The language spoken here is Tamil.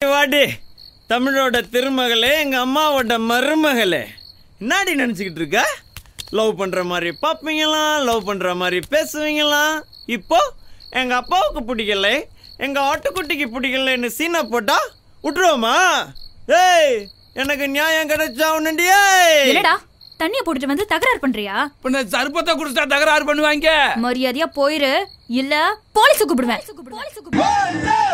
வாடி தமிழோட திருமகளே, எங்க அம்மாவோட மருமகளே, என்னாடி நினைச்சுக்கிட்டு இருக்க? லவ் பண்ற மாதிரி பார்ப்பீங்களாம், லவ் பண்ற மாதிரி பேசுவீங்களாம். இப்போ எங்க அப்பாவுக்கு பிடிக்கல, எங்க ஆட்டுக்குட்டிக்கு பிடிக்கலன்னு சீனா போட்டா விட்டுருவோமா? ஏய், எனக்கு நியாயம் கிடைச்சா உன்னுண்டியே. என்னடா தண்ணிய போட்டுட்டு வந்து தகராறு பண்றியா? பின்ன சர்பத்தை குடிச்சா தகராறு பண்ணுவாங்க. மரியாதையா போயிரு, இல்ல போலீஸ் கூப்பிடுவேன்.